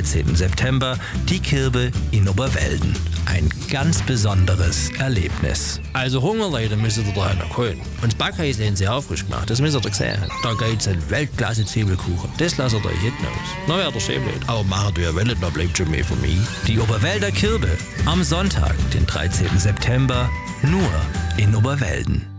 13. September die Kirbe in Oberwelden. Ein ganz besonderes Erlebnis. Also Hungerleiden müssen ihr da noch holen. Und das Backhaus haben sie aufrisch gemacht, das müsst ihr doch sehen. Da gibt's einen Weltklasse-Zwiebelkuchen. Das lasst ihr euch hinten aus. Na wäre der schön blöd. Aber machen wir wollt, da bleibt schon mehr von mir. Die Oberwälder Kirbe am Sonntag, den 13. September, nur in Oberwelden.